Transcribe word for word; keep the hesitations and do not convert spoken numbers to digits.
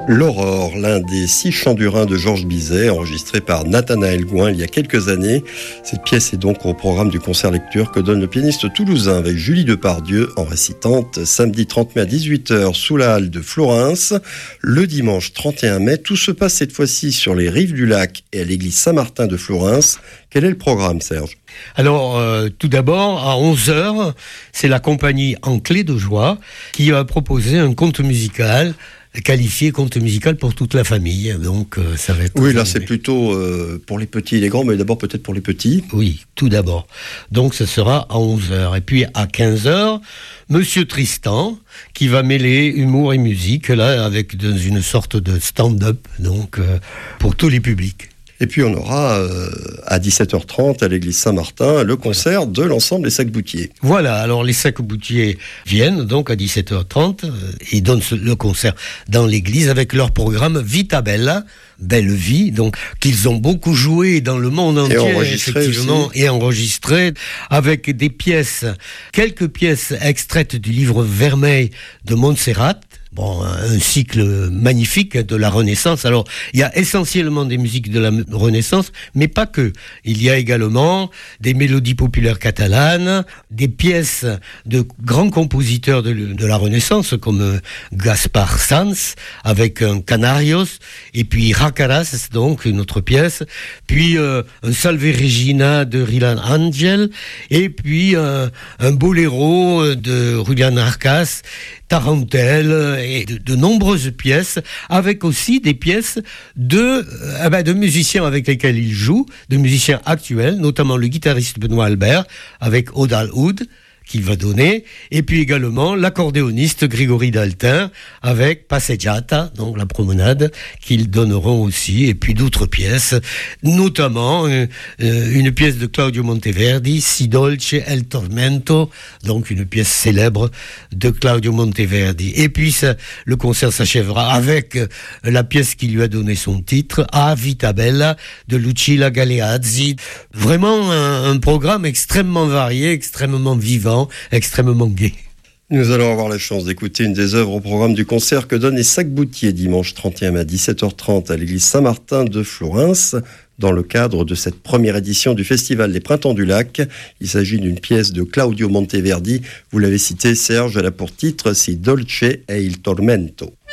L'Aurore, l'un des six chants du Rhin de Georges Bizet, enregistré par Nathanaël Gouin il y a quelques années. Cette pièce est donc au programme du concert lecture que donne le pianiste toulousain avec Julie Depardieu en récitante samedi trente mai à dix-huit heures sous la halle de Florence. Le dimanche trente et un mai, tout se passe cette fois-ci sur les rives du lac et à l'église Saint-Martin de Florence. Quel est le programme, Serge ? Alors, euh, tout d'abord, à onze heures, c'est la compagnie En Clé de Joie qui va proposer un conte musical qualifié conte musical pour toute la famille, donc euh, ça va être... Oui, là c'est plutôt euh, pour les petits et les grands, mais d'abord peut-être pour les petits. Oui, tout d'abord. Donc ce sera à onze heures. Et puis à quinze heures, Monsieur Tristan, qui va mêler humour et musique, là, avec dans une sorte de stand-up, donc euh, pour tous les publics. Et puis on aura euh, à dix-sept heures trente à l'église Saint-Martin le concert de l'ensemble des Sacs-Boutiers. Voilà, alors les Sacs-Boutiers viennent donc à dix-sept heures trente euh, et donnent le concert dans l'église avec leur programme Vita Bella, Belle Vie, donc qu'ils ont beaucoup joué dans le monde entier, et enregistré effectivement, aussi. et enregistré avec des pièces, quelques pièces extraites du livre Vermeil de Montserrat. Bon, un cycle magnifique de la Renaissance. Alors, il y a essentiellement des musiques de la Renaissance, mais pas que. Il y a également des mélodies populaires catalanes, des pièces de grands compositeurs de, de la Renaissance, comme Gaspar Sanz, avec un Canarios, et puis Racaras, donc une autre pièce, puis euh, un Salve Regina de Rylan Angel, et puis euh, un boléro de Julian Arcas, Tarantelle et de, de nombreuses pièces, avec aussi des pièces de, euh, ben de musiciens avec lesquels il joue, de musiciens actuels, notamment le guitariste Benoît Albert, avec Odal Oud, qu'il va donner, et puis également l'accordéoniste Grégory Daltin avec Passeggiata, donc la promenade, qu'ils donneront aussi, et puis d'autres pièces, notamment euh, une pièce de Claudio Monteverdi, Si dolce el tormento, donc une pièce célèbre de Claudio Monteverdi. Et puis ça, le concert s'achèvera avec la pièce qui lui a donné son titre, A Vita Bella, de Lucilla Galeazzi. Vraiment un, un programme extrêmement varié, extrêmement vivant, extrêmement gai. Nous allons avoir la chance d'écouter une des œuvres au programme du concert que donnent les Sacs-Boutiers dimanche trente et un mai à dix-sept heures trente à l'église Saint-Martin de Florence, dans le cadre de cette première édition du Festival des Printemps du Lac. Il s'agit d'une pièce de Claudio Monteverdi. Vous l'avez cité, Serge, elle a pour titre Si dolce è il tormento.